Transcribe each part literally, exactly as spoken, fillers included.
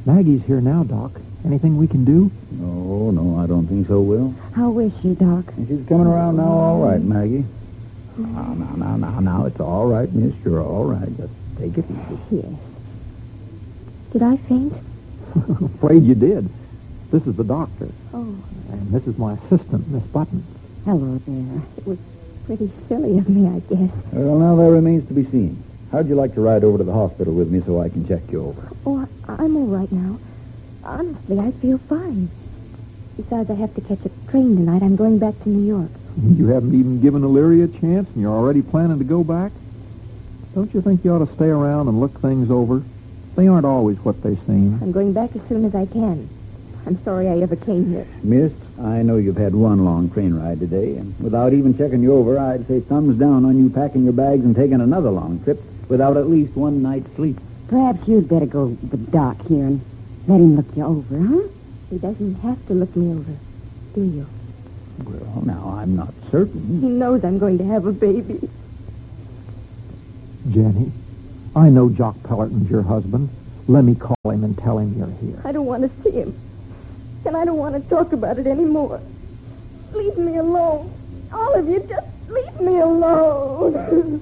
Maggie's here now, Doc. Anything we can do? No, no, I don't think so, Will. How is she, Doc? She's coming around now all right, Maggie. Now, now, now, now, now, it's all right, miss. You're all right. Just take it easy. Yes. Did I faint? Afraid you did. This is the doctor. Oh. And this is my assistant, Miss Button. Hello there. It was pretty silly of me, I guess. Well, now that remains to be seen. How'd you like to ride over to the hospital with me so I can check you over? Oh, I- I'm all right now. Honestly, I feel fine. Besides, I have to catch a train tonight. I'm going back to New York. You haven't even given Illyria a chance, and you're already planning to go back? Don't you think you ought to stay around and look things over? They aren't always what they seem. I'm going back as soon as I can. I'm sorry I ever came here. Miss, I know you've had one long train ride today, and without even checking you over, I'd say thumbs down on you packing your bags and taking another long trip without at least one night's sleep. Perhaps you'd better go with Doc here and let him look you over, huh? He doesn't have to look me over, do you? Well, now, I'm not certain. He knows I'm going to have a baby. Jenny, I know Jock Pellerton's your husband. Let me call him and tell him you're here. I don't want to see him. And I don't want to talk about it anymore. Leave me alone. All of you, just leave me alone.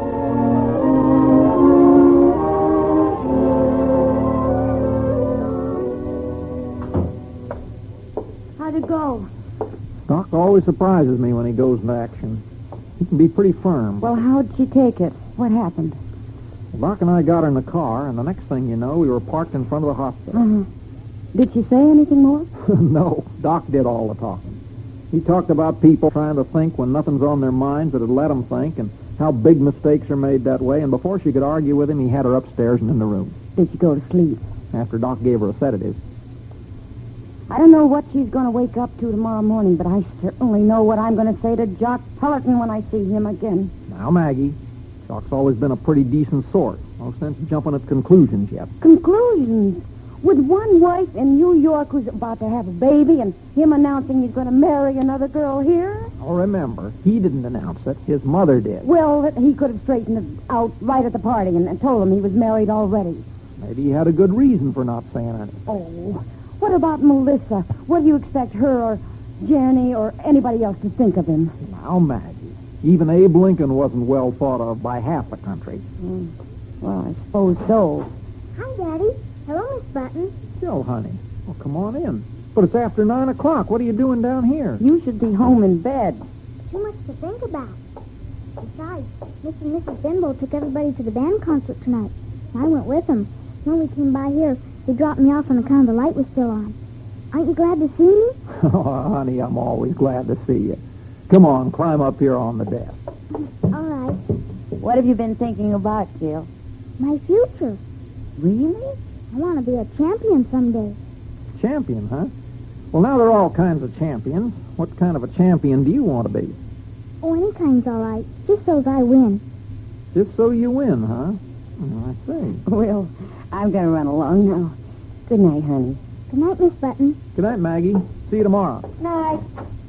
How'd it go? Doc always surprises me when he goes into action. He can be pretty firm. Well, how'd she take it? What happened? Well, Doc and I got her in the car, and the next thing you know, we were parked in front of the hospital. Uh-huh. Did she say anything more? No, Doc did all the talking. He talked about people trying to think when nothing's on their minds that'd let them think, and how big mistakes are made that way, and before she could argue with him, he had her upstairs and in the room. Did she go to sleep? After Doc gave her a sedative. I don't know what she's going to wake up to tomorrow morning, but I certainly know what I'm going to say to Jock Pellerton when I see him again. Now, Maggie, Jock's always been a pretty decent sort. No sense jumping at conclusions yet. Conclusions? With one wife in New York who's about to have a baby and him announcing he's going to marry another girl here? Oh, remember, he didn't announce it. His mother did. Well, he could have straightened it out right at the party and, and told him he was married already. Maybe he had a good reason for not saying anything. Oh, what about Melissa? What do you expect her or Jenny or anybody else to think of him? Now, Maggie, even Abe Lincoln wasn't well thought of by half the country. Mm. Well, I suppose so. Hi, Daddy. Hello, Miss Button. Still, honey. Well, come on in. But it's after nine o'clock. What are you doing down here? You should be home in bed. Too much to think about. Besides, Mister and Missus Benbow took everybody to the band concert tonight. I went with them. When we came by here, they dropped me off on account the light was still on. Aren't you glad to see me? Oh, honey, I'm always glad to see you. Come on, climb up here on the desk. All right. What have you been thinking about, Jill? My future. Really? I want to be a champion someday. Champion, huh? Well, now there are all kinds of champions. What kind of a champion do you want to be? Oh, any kind's all right. Just so's I win. Just so you win, huh? Oh, I see. Well, I'm going to run along now. Good night, honey. Good night, Miss Button. Good night, Maggie. See you tomorrow. Night.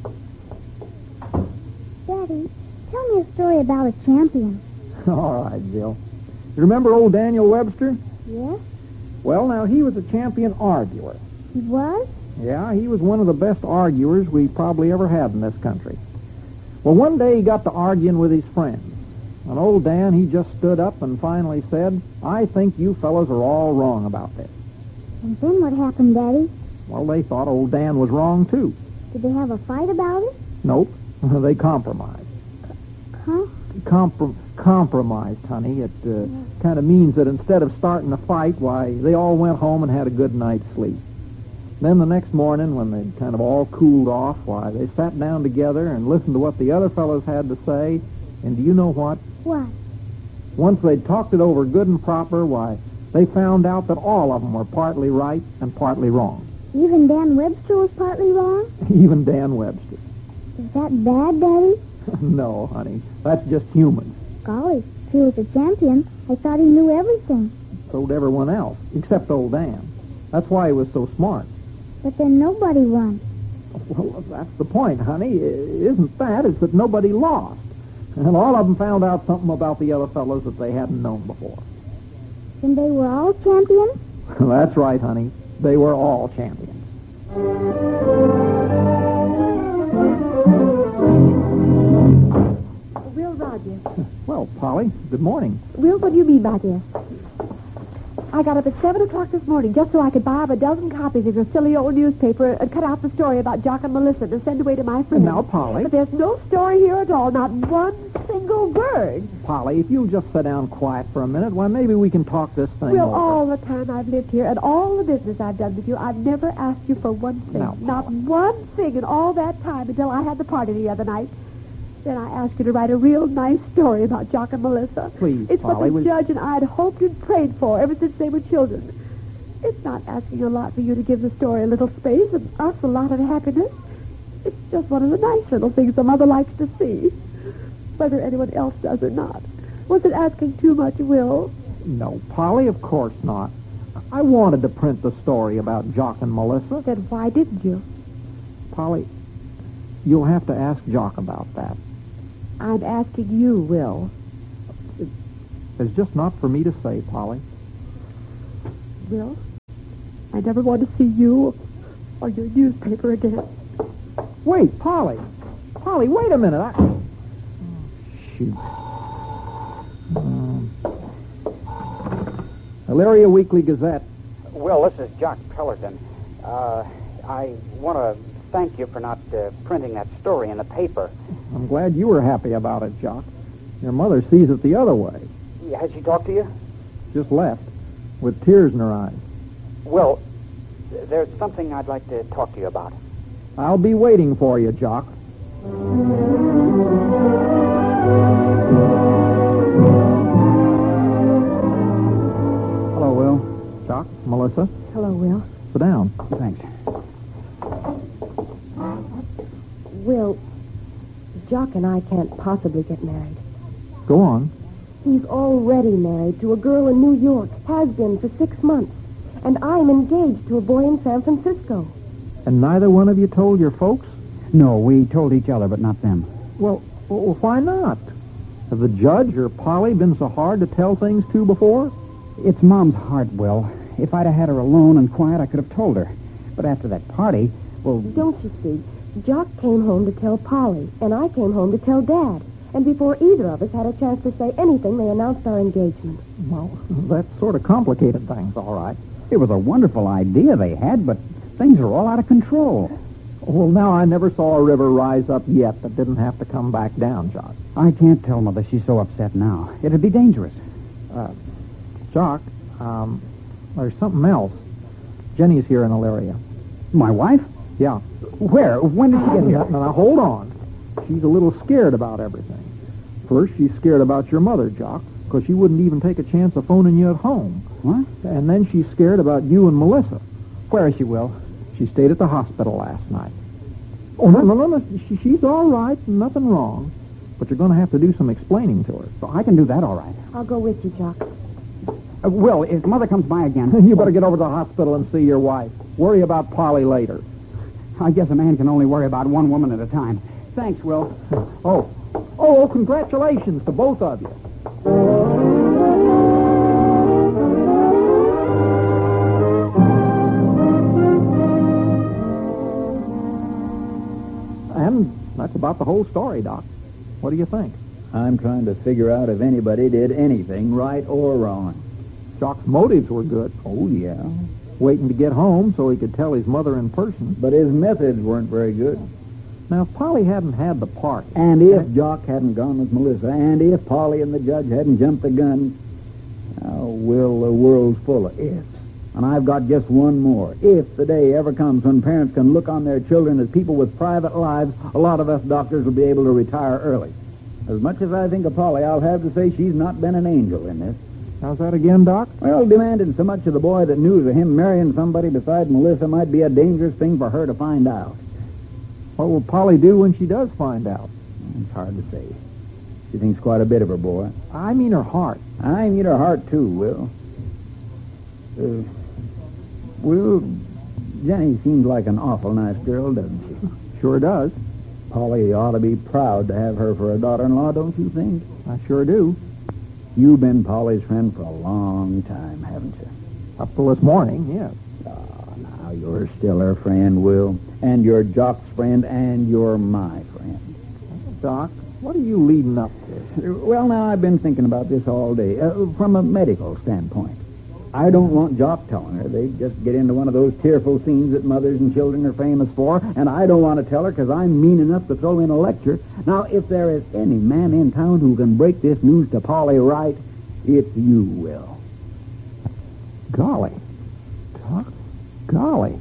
Daddy, tell me a story about a champion. All right, Jill. You remember old Daniel Webster? Yes? Well, now, he was a champion arguer. He was? Yeah, he was one of the best arguers we probably ever had in this country. Well, one day he got to arguing with his friends. And old Dan, he just stood up and finally said, I think you fellows are all wrong about this. And then what happened, Daddy? Well, they thought old Dan was wrong, too. Did they have a fight about it? Nope. They compromised. Huh? Comprom- compromised, honey. It uh, kind of means that instead of starting a fight, why, they all went home and had a good night's sleep. Then the next morning, when they'd kind of all cooled off, why, they sat down together and listened to what the other fellows had to say. And do you know what? What? Once they'd talked it over good and proper, why, they found out that all of them were partly right and partly wrong. Even Dan Webster was partly wrong? Even Dan Webster. Is that bad, Daddy? No, honey. That's just humans. Golly, if he was a champion, I thought he knew everything. So did everyone else, except old Dan. That's why he was so smart. But then nobody won. Well, that's the point, honey. It isn't that. It's that nobody lost. And all of them found out something about the other fellows that they hadn't known before. Then they were all champions? That's right, honey. they were all champions. Will Rogers. Well, Polly, good morning. Will, what do you mean by this? I got up at seven o'clock this morning just so I could buy up a dozen copies of your silly old newspaper and cut out the story about Jock and Melissa to send away to my friends. Now, Polly. But there's no story here at all, not one single word. Polly, if you'll just sit down quiet for a minute, why, maybe we can talk this thing Will, over. all the time I've lived here and all the business I've done with you, I've never asked you for one thing. Now, not Polly. one thing in all that time until I had the party the other night. Then I asked you to write a real nice story about Jock and Melissa. Please, It's Polly, what the will- judge and I had hoped and prayed for ever since they were children. It's not asking a lot for you to give the story a little space and us a lot of happiness. It's just one of the nice little things a mother likes to see, whether anyone else does or not. Was it asking too much, Will? No, Polly, of course not. I wanted to print the story about Jock and Melissa. Then why didn't you? Polly, you'll have to ask Jock about that. I'm asking you, Will. It's just not for me to say, Polly. Will, I never want to see you or your newspaper again. Wait, Polly. Polly, wait a minute. I... Oh, shoot. Um, Elyria Weekly Gazette. Will, this is Jock Pellerton. Uh, I want to thank you for not uh, printing that story in the paper. I'm glad you were happy about it, Jock. Your mother sees it the other way. Has she talked to you? Just left, with tears in her eyes. Will, th- there's something I'd like to talk to you about. I'll be waiting for you, Jock. Hello, Will. Jock, Melissa, Hello, Will. sit down. Thanks. Will, Jock and I can't possibly get married. Go on. He's already married to a girl in New York, has been for six months. And I'm engaged to a boy in San Francisco. And neither one of you told your folks? No, we told each other, but not them. Well, well, why not? Have the judge or Polly been so hard to tell things to before? It's Mom's heart, Will. If I'd have had her alone and quiet, I could have told her. But after that party, well... Don't you see? Jock came home to tell Polly, and I came home to tell Dad. And before either of us had a chance to say anything, they announced our engagement. Well, that sort of complicated things, all right. It was a wonderful idea they had, but things are all out of control. Well, now I never saw a river rise up yet that didn't have to come back down, Jock. I can't tell Mother she's so upset now. It'd be dangerous. Uh, Jock, um, there's something else. Jenny's here in Elyria. My wife? Yeah. Where? When did she get Now, here? now, hold on. She's a little scared about everything. First, she's scared about your mother, Jock, because she wouldn't even take a chance of phoning you at home. What? And then she's scared about you and Melissa. Where is she, Will? She stayed at the hospital last night. Oh, no, no, no, no. She, she's all right. Nothing wrong. But you're going to have to do some explaining to her. So I can do that all right. I'll go with you, Jock. Uh, Will, if Mother comes by again... You better get over to the hospital and see your wife. Worry about Polly later. I guess a man can only worry about one woman at a time. Thanks, Will. Oh. Oh, congratulations to both of you. And that's about the whole story, Doc. What do you think? I'm trying to figure out if anybody did anything right or wrong. Jock's motives were good. Oh, yeah. Waiting to get home so he could tell his mother in person. But his methods weren't very good. Now, if Polly hadn't had the party... And if Jock hadn't gone with Melissa, and if Polly and the judge hadn't jumped the gun, oh, Will, the world's full of ifs. And I've got just one more. If the day ever comes when parents can look on their children as people with private lives, a lot of us doctors will be able to retire early. As much as I think of Polly, I'll have to say she's not been an angel in this. How's that again, Doc? Well, demanding so much of the boy that news of him marrying somebody besides Melissa might be a dangerous thing for her to find out. What will Polly do when she does find out? It's hard to say. She thinks quite a bit of her boy. I mean her heart. I mean her heart, too, Will. Uh, Will, Jenny seems like an awful nice girl, doesn't she? Sure does. Polly ought to be proud to have her for a daughter-in-law, don't you think? I sure do. You've been Polly's friend for a long time, haven't you? Up till this morning, yes. Ah, Now, you're still her friend, Will. And you're Jock's friend, and you're my friend. Doc, what are you leading up to? Well, now, I've been thinking about this all day, uh, from a medical standpoint. I don't want Jock telling her. They just get into one of those tearful scenes that mothers and children are famous for, and I don't want to tell her because I'm mean enough to throw in a lecture. Now, if there is any man in town who can break this news to Polly right, it's you, Will. Golly. Doc, golly.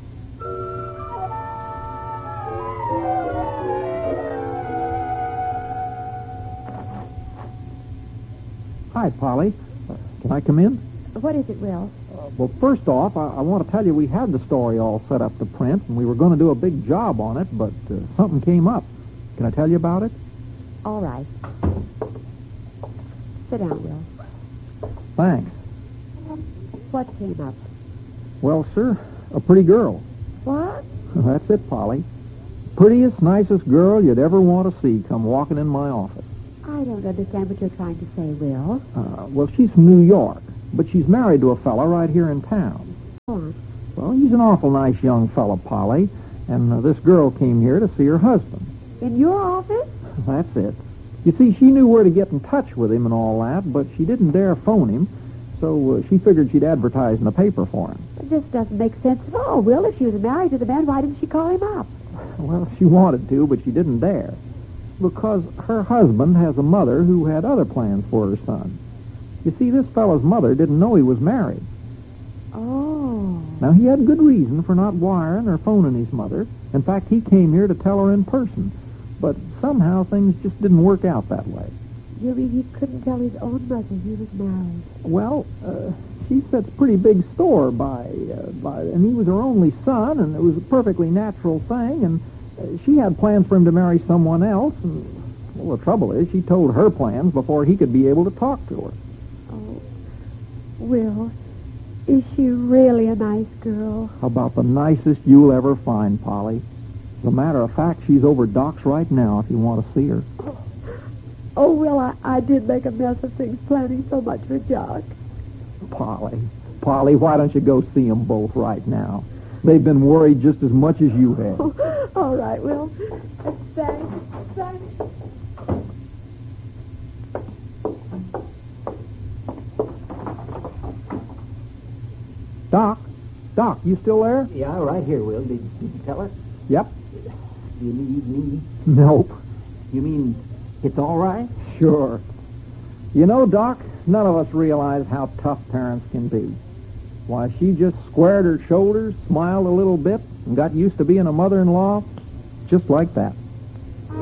Hi, Polly. Uh, can I come in? What is it, Will? Uh, well, first off, I, I want to tell you we had the story all set up to print, and we were going to do a big job on it, but uh, something came up. Can I tell you about it? All right. Sit down, Will. Thanks. What came up? Well, sir, a pretty girl. What? That's it, Polly. Prettiest, nicest girl you'd ever want to see come walking in my office. I don't understand what you're trying to say, Will. Uh, well, she's from New York, but she's married to a fella right here in town. Go on. Well, he's an awful nice young fella, Polly, and uh, this girl came here to see her husband. In your office? That's it. You see, she knew where to get in touch with him and all that, but she didn't dare phone him, so uh, she figured she'd advertise in the paper for him. This doesn't make sense at all, Will. If she was married to the man, why didn't she call him up? Well, she wanted to, but she didn't dare. Because her husband has a mother who had other plans for her son. You see, this fellow's mother didn't know he was married. Oh. Now, he had good reason for not wiring or phoning his mother. In fact, he came here to tell her in person. But somehow things just didn't work out that way. You mean he couldn't tell his own mother he was married? Well, uh, she sets pretty big store by, uh, by, and he was her only son, and it was a perfectly natural thing, and uh, she had plans for him to marry someone else, and, well, the trouble is, she told her plans before he could be able to talk to her. Oh, Will, is she really a nice girl? About the nicest you'll ever find, Polly. As a matter of fact, she's over Doc's right now if you want to see her. Oh, oh Will, I, I did make a mess of things planning so much for Jock. Polly, Polly, why don't you go see them both right now? They've been worried just as much as you have. Oh, all right, Will. Thanks. Thanks. Doc, Doc, you still there? Yeah, right here, Will. Did, did you tell her? Yep. Do you need me? Nope. You mean it's all right? Sure. You know, Doc, none of us realize how tough parents can be. Why, she just squared her shoulders, smiled a little bit, and got used to being a mother-in-law just like that.